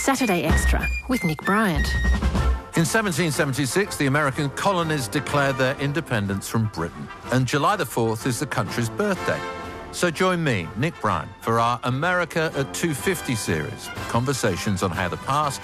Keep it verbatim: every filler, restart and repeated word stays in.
Saturday Extra with Nick Bryant. In seventeen seventy-six, the American colonies declared their independence from Britain, and July the fourth is the country's birthday. So join me, Nick Bryant, for our America at two fifty series, conversations on how the past